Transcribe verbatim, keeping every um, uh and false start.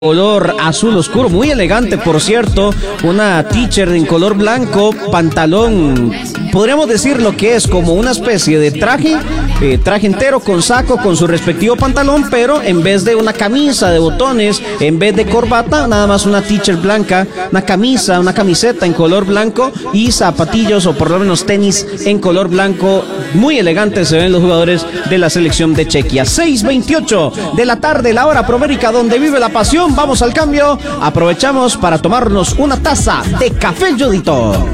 Color azul oscuro, muy elegante por cierto, una t-shirt en color blanco, pantalón, podríamos decir lo que es como una especie de traje, eh, traje entero con saco, con su respectivo pantalón, pero en vez de una camisa de botones, en vez de corbata, nada más una t-shirt blanca, una camisa, una camiseta en color blanco y zapatillos o por lo menos tenis en color blanco, muy elegantes se ven los jugadores de la selección de Chequia. seis veintiocho de la tarde, la hora promérica donde vive la pasión. Vamos al cambio, aprovechamos para tomarnos una taza de café Yodito.